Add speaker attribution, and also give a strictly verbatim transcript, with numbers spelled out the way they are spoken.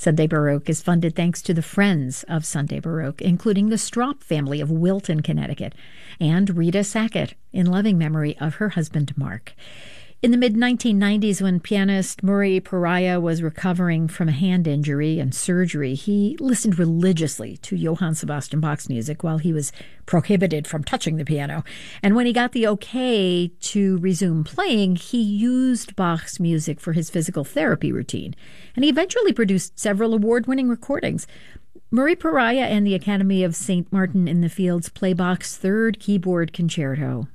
Speaker 1: Sunday Baroque is funded thanks to the Friends of Sunday Baroque, including the Straup family of Wilton, Connecticut, and Rita Sackett, in loving memory of her husband, Mark. In the mid nineteen nineties, when pianist Murray Pariah was recovering from a hand injury and surgery, he listened religiously to Johann Sebastian Bach's music while he was prohibited from touching the piano. And when he got the okay to resume playing, he used Bach's music for his physical therapy routine. And he eventually produced several award-winning recordings. Murray Pariah and the Academy of Saint Martin in the Fields play Bach's Third Keyboard Concerto.